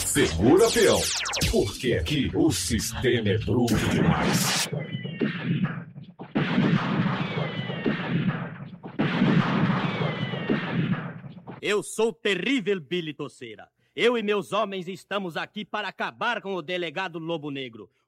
Segura, peão, porque aqui o sistema é bruto demais. Eu sou o terrível Billy Toceira. Eu e meus homens estamos aqui para acabar com o delegado Lobo Negro.